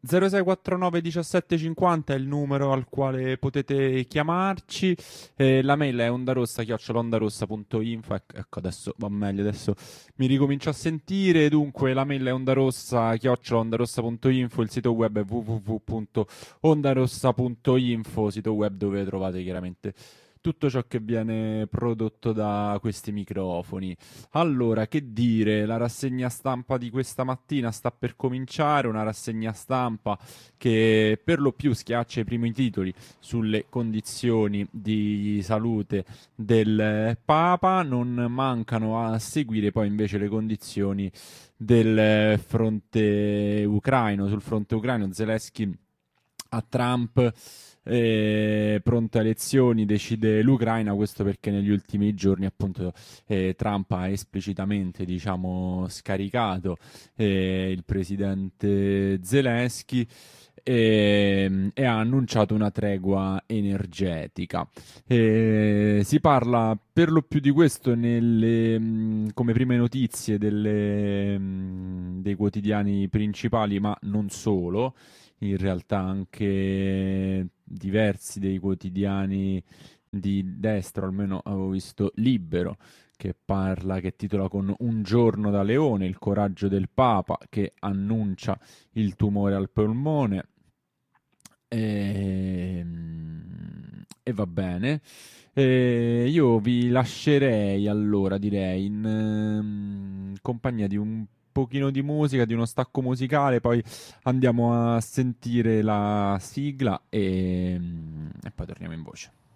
0649 1750 è il numero al quale potete chiamarci. La mail è ondarossa@ondarossa.info. Ecco, adesso va meglio, adesso mi ricomincio a sentire. Dunque, la mail è ondarossa@ondarossa.info, il sito web è www.ondarossa.info, sito web dove trovate chiaramente tutto ciò che viene prodotto da questi microfoni. Allora, che dire, la rassegna stampa di questa mattina sta per cominciare, una rassegna stampa che per lo più schiaccia i primi titoli sulle condizioni di salute del Papa, non mancano a seguire poi invece le condizioni del fronte ucraino. Sul fronte ucraino Zelensky a Trump, pronte a elezioni, decide l'Ucraina, questo perché negli ultimi giorni appunto Trump ha esplicitamente, diciamo, scaricato il presidente Zelensky e ha annunciato una tregua energetica. Si parla per lo più di questo come prime notizie dei quotidiani principali, ma non solo. In realtà anche diversi dei quotidiani di destra, almeno avevo visto Libero, che titola con Un giorno da leone, il coraggio del Papa, che annuncia il tumore al polmone. E va bene. Io vi lascerei allora, direi, in compagnia di un pochino di musica, di uno stacco musicale, poi andiamo a sentire la sigla e poi torniamo in voce.